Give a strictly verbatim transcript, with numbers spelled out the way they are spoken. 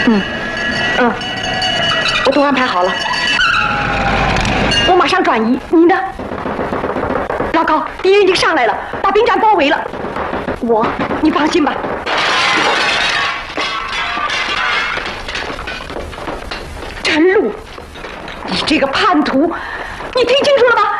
嗯，嗯，我都安排好了，我马上转移。你呢？老高，敌人已经上来了，把兵站包围了。我，你放心吧。陈露，你这个叛徒，你听清楚了吗？